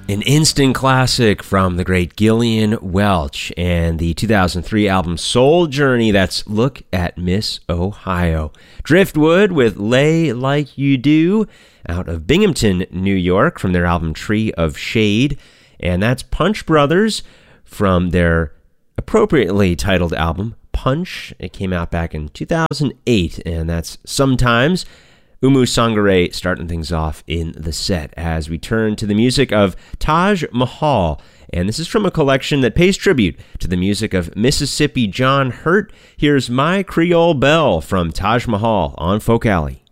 An instant classic from the great Gillian Welch and the 2003 album Soul Journey. That's Look at Miss Ohio. Driftwood with Lay Like You Do out of Binghamton, New York from their album Tree of Shade. And that's Punch Brothers from their appropriately titled album Punch. It came out back in 2008, and that's Sometimes. Umu Sangare starting things off in the set as we turn to the music of Taj Mahal. And this is from a collection that pays tribute to the music of Mississippi John Hurt. Here's My Creole Belle from Taj Mahal on Folk Alley.